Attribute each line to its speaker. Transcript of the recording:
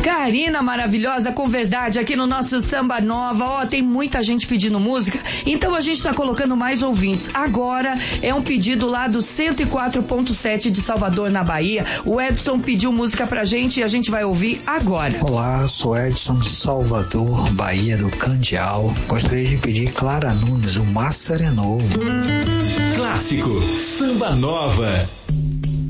Speaker 1: Karina maravilhosa, com verdade, aqui no nosso Samba Nova. Ó, tem muita gente pedindo música, então a gente tá colocando mais ouvintes. Agora é um pedido lá do 104.7 de Salvador, na Bahia. O Edson pediu música pra gente e a gente vai ouvir agora.
Speaker 2: Olá, sou Edson de Salvador, Bahia do Candial. Gostaria de pedir Clara Nunes, o Mar Serenou.
Speaker 3: Clássico Samba Nova.